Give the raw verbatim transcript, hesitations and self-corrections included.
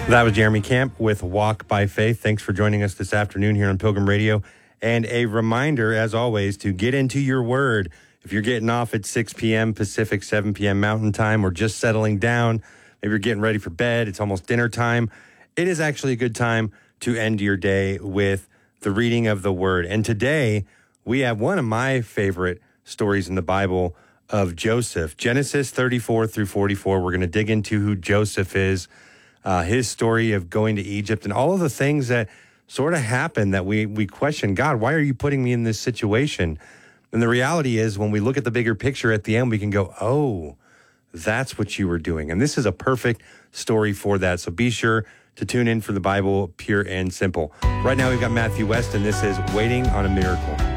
That was Jeremy Camp with Walk by Faith. Thanks for joining us this afternoon here on Pilgrim Radio. And a reminder, as always, to get into your word. If you're getting off at six p.m. Pacific, seven p.m. Mountain Time, or just settling down, maybe you're getting ready for bed, it's almost dinner time, it is actually a good time to end your day with the reading of the word. And today, we have one of my favorite stories in the Bible of Joseph. Genesis thirty-four through forty-four. We're going to dig into who Joseph is. Uh, his story of going to Egypt and all of the things that sort of happened that we we question, God, why are you putting me in this situation? And the reality is when we look at the bigger picture at the end, we can go, oh, that's what you were doing. And this is a perfect story for that. So be sure to tune in for the Bible, pure and simple. Right now we've got Matthew West, and this is Waiting on a Miracle.